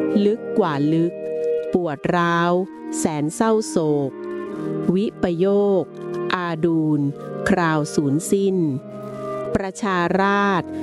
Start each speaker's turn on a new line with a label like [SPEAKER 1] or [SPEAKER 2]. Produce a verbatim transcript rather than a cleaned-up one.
[SPEAKER 1] ลึกกว่าลึกปวดร้าวแสนเศร้าโศกวิปโยคอาดูลคราวสูญสิ้นประชาราษฎร์